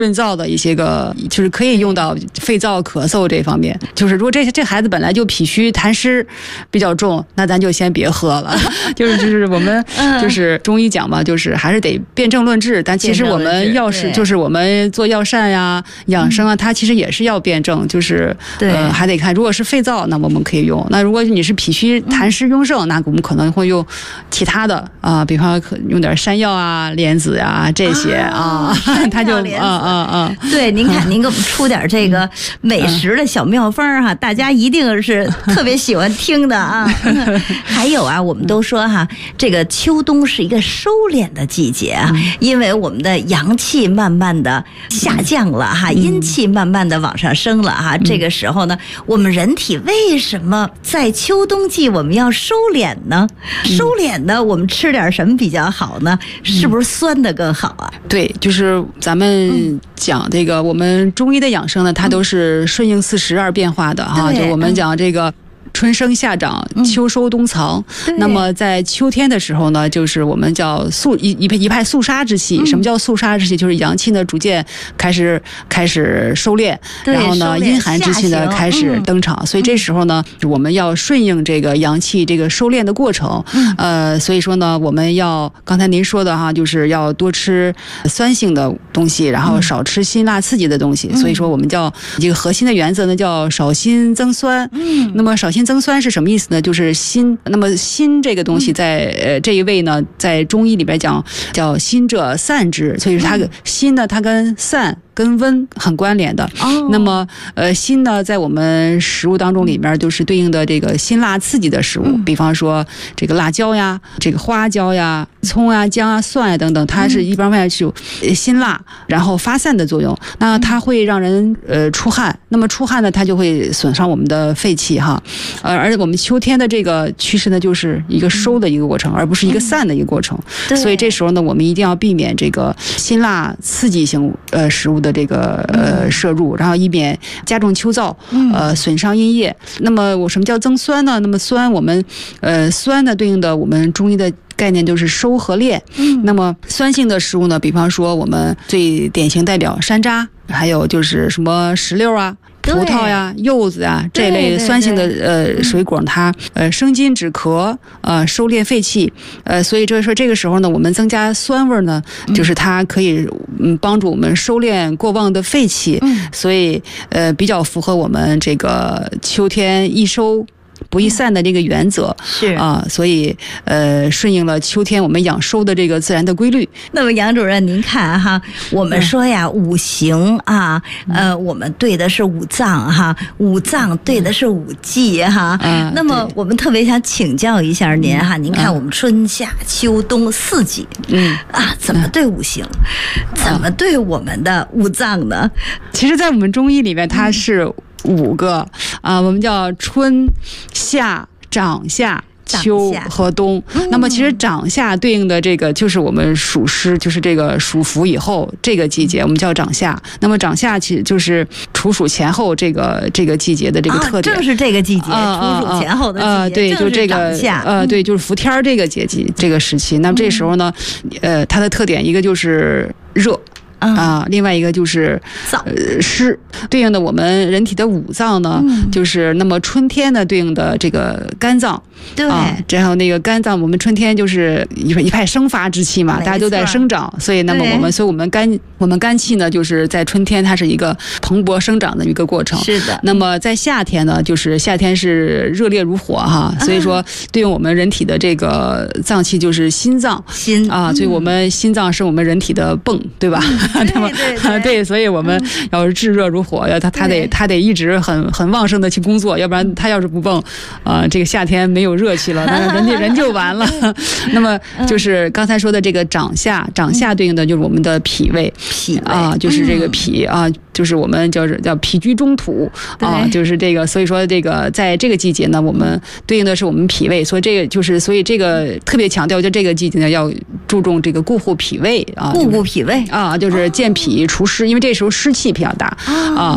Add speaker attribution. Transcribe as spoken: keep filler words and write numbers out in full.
Speaker 1: 润燥的一些个，就是可以用到肺燥咳嗽这方面。就是如果这这孩子本来就脾虚痰湿比较重，那咱就先别喝了。就是就是我们就是中医讲嘛，就是还是得辨证论治。但其实我们药是就是我们做药膳呀、养生啊，它其实也是要辩证，就是呃还得看，如果是肺燥，那我们可以用；那如果你是脾虚痰湿壅盛，那我们可能会用其他的啊、呃，比方可用点山药啊、莲子啊这些啊，它就啊啊啊，
Speaker 2: 对，您看您给我们出点这个美食的小妙方哈，大家一定是特别喜欢听的啊。还有啊，我们都说哈，这个秋冬是一个收敛的季节啊，因为我们的阳气慢慢的下降了哈，阴气慢慢的往上升了哈。这个时候呢，我们人体为什么在秋冬季我们要收敛呢？收敛呢，我们吃点什么比较好呢？是不是酸的更好啊？
Speaker 1: 对，就是咱们讲这个，我们中医的养生呢，它都是顺应四时而变化的哈。就我们讲这个。春生夏长，秋收冬藏。嗯、那么在秋天的时候呢，就是我们叫肃一一派一派肃杀之气。嗯、什么叫肃杀之气？就是阳气呢逐渐开始开始收敛，然后呢阴寒之气呢开始登场。嗯、所以这时候呢，我们要顺应这个阳气这个收敛的过程。嗯、呃，所以说呢，我们要刚才您说的哈，就是要多吃酸性的东西，然后少吃辛辣刺激的东西。嗯、所以说我们叫这个核心的原则呢，叫少辛增酸。嗯，那么少辛增酸是什么意思呢？就是辛。那么辛这个东西在呃这一位呢，在中医里边讲叫辛者散之，所以它辛呢，它跟散跟温很关联的。哦、那么呃辛呢，在我们食物当中里面就是对应的这个辛辣刺激的食物，嗯、比方说这个辣椒呀、这个花椒呀、葱啊、姜啊、蒜啊等等，它是一般外是有辛辣然后发散的作用。那它会让人呃出汗，那么出汗呢，它就会损伤我们的肺气哈。呃，而且我们秋天的这个趋势呢，就是一个收的一个过程，而不是一个散的一个过程。嗯、所以这时候呢，我们一定要避免这个辛辣刺激性呃食物的这个呃摄入，然后以免加重秋燥，呃损伤阴液。那么我什么叫增酸呢？那么酸我们呃酸呢对应的我们中医的概念就是收和敛。嗯，那么酸性的食物呢，比方说我们最典型代表山楂，还有就是什么石榴啊。葡萄呀、柚子呀这类酸性的呃水果，它呃生津止咳，呃收敛肺气，呃所以就是说这个时候呢，我们增加酸味呢，就是它可以嗯帮助我们收敛过旺的肺气，嗯、所以呃比较符合我们这个秋天易收不易散的这个原则。是啊，所以呃顺应了秋天我们养收的这个自然的规律。
Speaker 2: 那么杨主任您看哈，我们说呀、嗯、五行啊，呃我们对的是五脏哈，五脏对的是五季哈。嗯、那么我们特别想请教一下您哈，您看我们春夏秋冬四季，嗯啊怎么对五行，嗯、怎么对我们的五脏呢？
Speaker 1: 其实在我们中医里面它是五个啊、呃，我们叫春夏长夏秋和冬。嗯、那么其实长夏对应的这个就是我们属湿，就是这个属伏以后这个季节，我们叫长夏。那么长夏其实就是处暑前后这个这个季节的这个特点，
Speaker 2: 啊、正是这个季节，呃、处暑前后的季节，呃、
Speaker 1: 对，就这个呃，对，就是伏天这个节气这个时期。那么这时候呢，呃，它的特点一个就是热。啊，另外一个就是呃湿，对应的我们人体的五脏呢，嗯、就是那么春天呢对应的这个肝脏，对，啊，然后那个肝脏，我们春天就是一一派生发之气嘛，大家都在生长，所以那么我们，所以我们肝我们肝气呢，就是在春天它是一个蓬勃生长的一个过程，是的。那么在夏天呢，就是夏天是热烈如火哈，所以说对应我们人体的这个脏器就是心脏，心啊，所以我们心脏是我们人体的泵，对吧？那么对, 对, 对，所以我们要是炙热如火，要他他得他得一直很很旺盛的去工作，要不然他要是不泵，啊、呃，这个夏天没有热气了，那人家人就完了。那么就是刚才说的这个长夏，长夏对应的就是我们的脾胃，脾啊，就是这个脾啊。就是我们叫叫脾居中土啊，就是这个，所以说这个在这个季节呢，我们对应的是我们脾胃，所以这个就是所以这个特别强调，就这个季节呢要注重这个固护脾胃啊，
Speaker 2: 固护脾胃
Speaker 1: 啊，就是健脾除湿，因为这时候湿气比较大啊，